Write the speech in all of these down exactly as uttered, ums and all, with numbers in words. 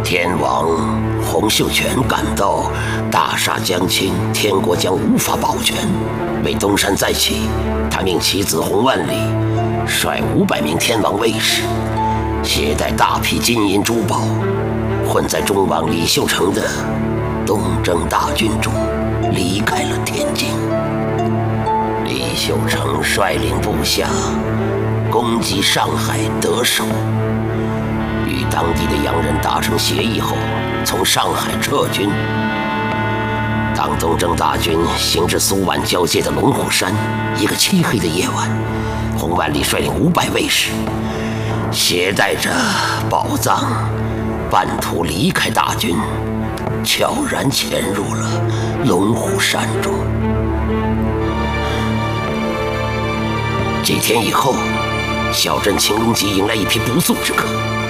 天王洪秀全感到大厦将倾，天国将无法保全，为东山再起，他命其子洪万里率五百名天王卫士，携带大批金银珠宝，混在忠王李秀成的东征大军中，离开了天津。李秀成率领部下攻击上海得手，与当地的洋人达成协议后，从上海撤军。当东征大军行至苏皖交界的龙虎山，一个漆黑的夜晚，洪万里率领五百卫士，携带着宝藏，半途离开大军，悄然潜入了龙虎山中。几天以后，小镇青龙集迎来一批不速之客。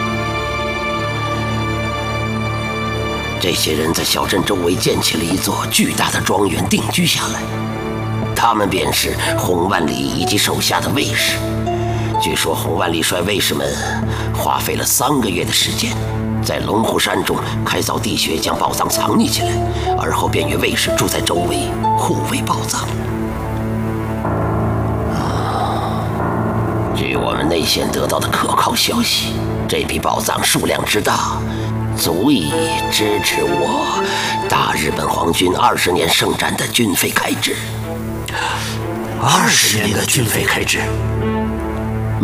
这些人在小镇周围建起了一座巨大的庄园，定居下来。他们便是洪万里以及手下的卫士。据说洪万里率卫士们花费了三个月的时间，在龙虎山中开凿地穴，将宝藏藏匿起来，而后便与卫士住在周围，护卫宝藏。据我们内线得到的可靠消息，这笔宝藏数量之大，足以支持我大日本皇军二十年圣战的军费开支。 二十年的军费开支， 嗯，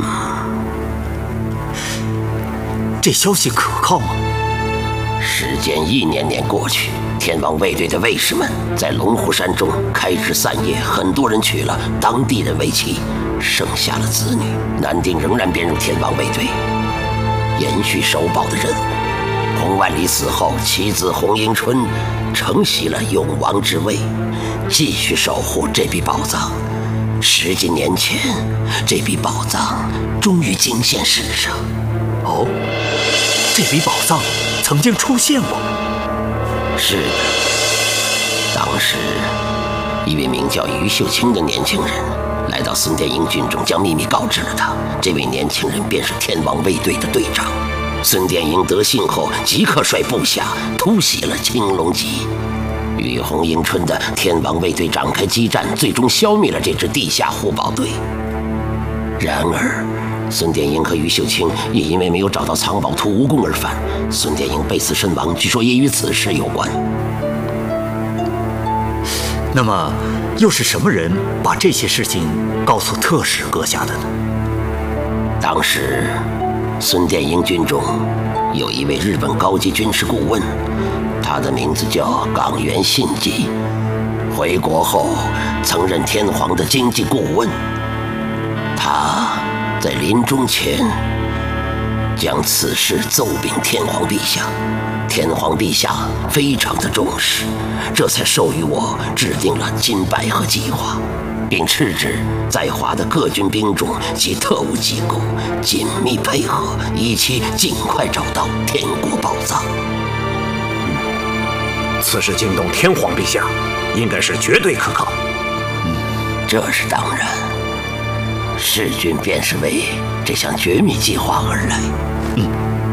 这消息可靠吗？ 时间一年年过去，天王卫队的卫士们在龙虎山中开枝散叶，很多人娶了当地人为妻，生下了子女。南丁仍然编入天王卫队，延续守保的任务。洪万里死后，其子洪迎春承袭了永王之位，继续守护这笔宝藏。十几年前，这笔宝藏终于惊现世上。 哦，这笔宝藏曾经出现过。 是的，当时一位名叫于秀清的年轻人来到孙殿英军中，将秘密告知了他。这位年轻人便是天王卫队的队长。孙殿英得信后，即刻率部下突袭了青龙集，与洪迎春的天王卫队展开激战，最终消灭了这支地下护宝队。然而孙殿英和于秀清也因为没有找到藏宝图无功而返，孙殿英被刺身亡，据说也与此事有关。 那么又是什么人把这些事情告诉特使阁下的呢？ 当时孙殿英军中有一位日本高级军事顾问，他的名字叫冈原信吉，回国后曾任天皇的经济顾问。他在临终前将此事奏禀天皇陛下，天皇陛下非常的重视，这才授予我制定了金百合计划，并斥止在华的各军兵种及特务机构紧密配合，以期尽快找到天国宝藏。 此事惊动天皇陛下，应该是绝对可靠。 嗯，这是当然。世军便是为这项绝密计划而来。 嗯。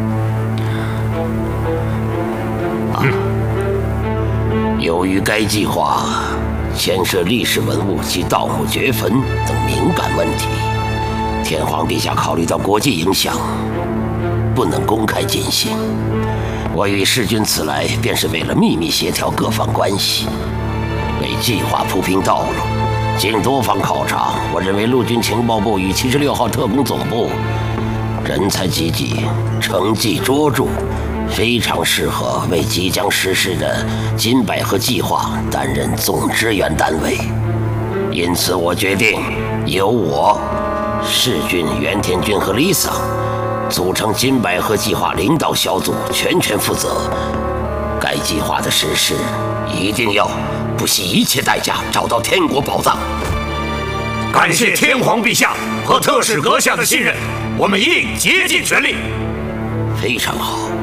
啊，由于该计划牵涉历史文物及盗墓掘坟等敏感问题，天皇陛下考虑到国际影响，不能公开进行。我与世军此来，便是为了秘密协调各方关系，为计划铺平道路。经多方考察，我认为陆军情报部与七十六号特工总部人才济济，成绩卓著，非常适合为即将实施的金百合计划担任总支援单位。因此，我决定由我、世军、袁天军和 Lisa 组成金百合计划领导小组，全权负责。该计划的实施一定要不惜一切代价找到天国宝藏。 感谢天皇陛下和特使阁下的信任，我们一定竭尽全力。 非常好。